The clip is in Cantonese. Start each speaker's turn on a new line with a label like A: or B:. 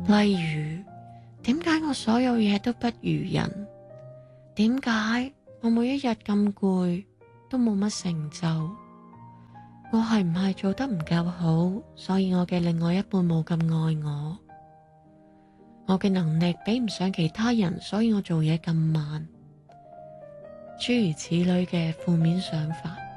A: 例如，點解我所有嘢都不如人？點解我每一日咁攰都冇乜成就？我係唔係做得唔夠好，所以我嘅另外一半冇咁愛我？我嘅能力比唔上其他人，所以我做嘢咁慢。諸如此類嘅負面想法。